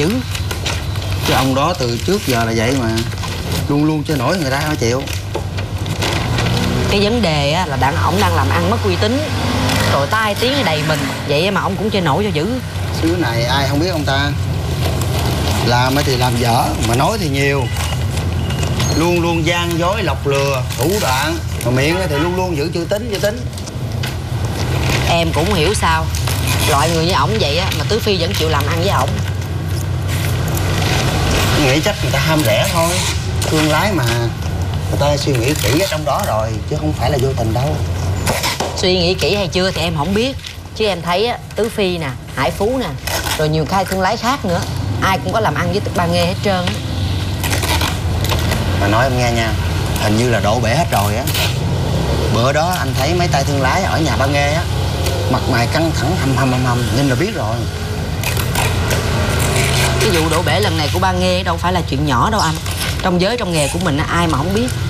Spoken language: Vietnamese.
dữ. Chứ ông đó từ trước giờ là vậy mà. Luôn luôn chơi nổi người ta không chịu. Cái vấn đề á là ổng đang làm ăn mất uy tín, rồi tai tiếng đầy mình, vậy mà ông cũng chơi nổi cho dữ. Xứ này ai không biết ông ta. Làm thì làm dở, mà nói thì nhiều. Luôn luôn gian dối lọc lừa, thủ đoạn. Mà miệng thì luôn luôn giữ chữ tín. Em cũng hiểu sao loại người như ổng vậy á mà Tứ Phi vẫn chịu làm ăn với ổng. Nghĩ chắc người ta ham rẻ thôi. Thương lái mà, người ta suy nghĩ kỹ ở trong đó rồi, chứ không phải là vô tình đâu. Suy nghĩ kỹ hay chưa thì em không biết, chứ em thấy á, Tứ Phi nè, Hải Phú nè, rồi nhiều khai thương lái khác nữa, ai cũng có làm ăn với Ba Nghê hết trơn á. Mà nói em nghe nha, hình như là đổ bể hết rồi á. Bữa đó anh thấy mấy tay thương lái ở nhà Ba Nghê á, mặt mày căng thẳng hầm, nhìn là biết rồi. Cái vụ đổ bể lần này của Ba Nghê đâu phải là chuyện nhỏ đâu anh. Trong giới trong nghề của mình ai mà không biết.